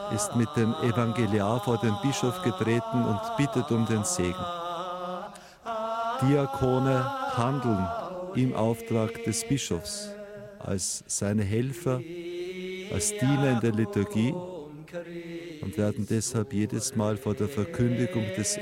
ist mit dem Evangeliar vor den Bischof getreten und bittet um den Segen. Diakone handeln im Auftrag des Bischofs als seine Helfer, als Diener in der Liturgie und werden deshalb jedes Mal vor der Verkündigung des